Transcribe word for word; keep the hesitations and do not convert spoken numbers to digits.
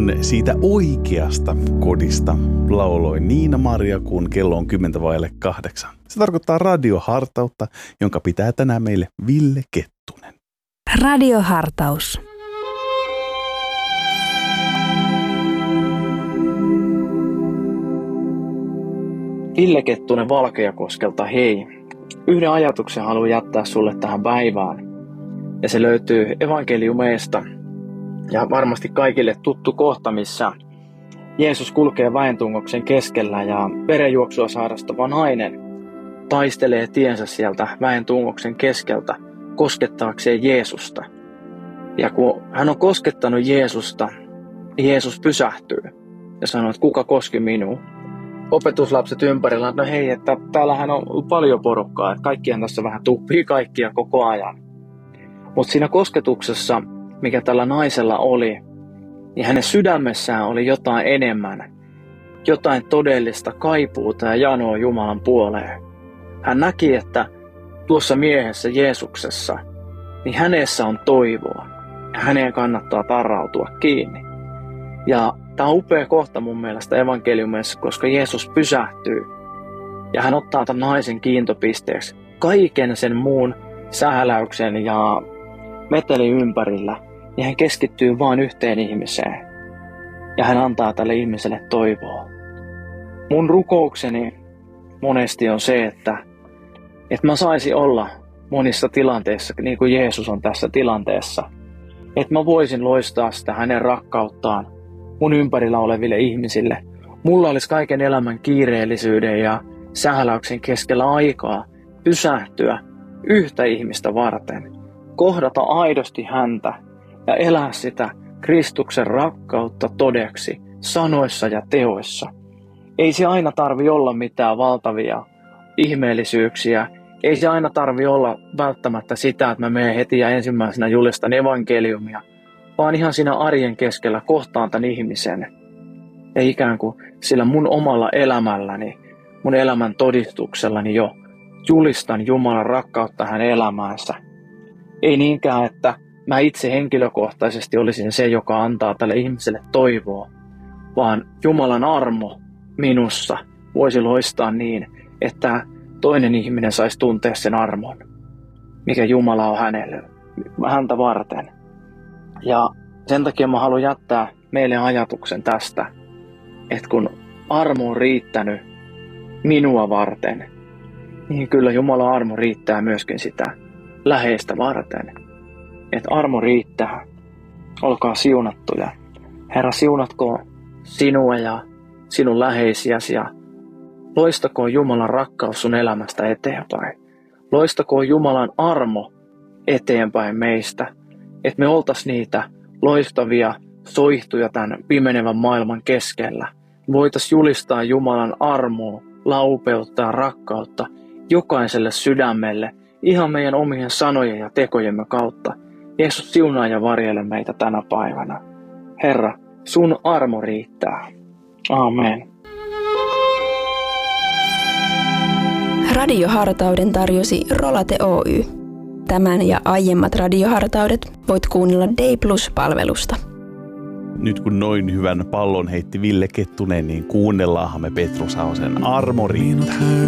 kun siitä oikeasta kodista lauloi Niina-Maria, kun kello on kymmentä vaille kahdeksan. Se tarkoittaa radiohartautta, jonka pitää tänään meille Ville Kettunen. Radiohartaus. Ville Kettunen Valkeakoskelta, hei. Yhden ajatuksen haluan jättää sulle tähän päivään. Ja se löytyy evankeliumeista. Ja varmasti kaikille tuttu kohta, missä Jeesus kulkee väentungoksen keskellä ja verenjuoksua sairastava nainen taistelee tiensä sieltä väentungoksen keskeltä koskettaakseen Jeesusta. Ja kun hän on koskettanut Jeesusta, Jeesus pysähtyy ja sanoo, että kuka koski minua. Opetuslapset ympärillä, että no hei, että täällähän on paljon porukkaa, että kaikkihan tässä vähän tuppii kaikkia koko ajan. Mutta siinä kosketuksessa, mikä tällä naisella oli, niin hänen sydämessään oli jotain enemmän, jotain todellista kaipuuta ja janoa Jumalan puoleen. Hän näki, että tuossa miehessä Jeesuksessa, niin hänessä on toivoa ja häneen kannattaa tarrautua kiinni. Ja tämä on upea kohta mun mielestä evankeliumissa, koska Jeesus pysähtyy ja hän ottaa tämän naisen kiintopisteeksi kaiken sen muun sähäläyksen ja metelin ympärillä. Ja hän keskittyy vain yhteen ihmiseen. Ja hän antaa tälle ihmiselle toivoa. Mun rukoukseni monesti on se, että, että mä saisin olla monissa tilanteissa, niin kuin Jeesus on tässä tilanteessa. Että mä voisin loistaa sitä hänen rakkauttaan mun ympärillä oleville ihmisille. Mulla olisi kaiken elämän kiireellisyyden ja sähäläyksen keskellä aikaa pysähtyä yhtä ihmistä varten. Kohdata aidosti häntä ja elää sitä Kristuksen rakkautta todeksi sanoissa ja teoissa. Ei se aina tarvi olla mitään valtavia ihmeellisyyksiä. Ei se aina tarvi olla välttämättä sitä, että mä menen heti ja ensimmäisenä julistan evankeliumia, vaan ihan siinä arjen keskellä kohtaan tämän ihmisen. Ja ikään kuin sillä mun omalla elämälläni, mun elämän todistuksellani jo julistan Jumalan rakkautta hänen elämäänsä. Ei niinkään, että mä itse henkilökohtaisesti olisin se, joka antaa tälle ihmiselle toivoa, vaan Jumalan armo minussa voisi loistaa niin, että toinen ihminen saisi tuntea sen armon, mikä Jumala on hänelle, häntä varten. Ja sen takia mä haluan jättää meille ajatuksen tästä, että kun armo on riittänyt minua varten, niin kyllä Jumalan armo riittää myöskin sitä läheistä varten. Että armo riittää. Olkaa siunattuja. Herra, siunatkoon sinua ja sinun läheisiäsi ja loistakoon Jumalan rakkaus sun elämästä eteenpäin. Loistakoon Jumalan armo eteenpäin meistä. Että me oltais niitä loistavia soihtuja tämän pimenevän maailman keskellä. Voitais julistaa Jumalan armoa, laupeutta ja rakkautta jokaiselle sydämelle ihan meidän omien sanojen ja tekojemme kautta. Jeesus, siunaa ja varjele meitä tänä päivänä. Herra, sun armo riittää. Amen. Radiohartauden tarjosi Rolate Oy. Tämän ja aiemmat radiohartaudet voit kuunnella Day Plus-palvelusta. Nyt kun noin hyvän pallon heitti Ville Kettunen, niin kuunnellaanhan me Petrus Ahosen armo riittää.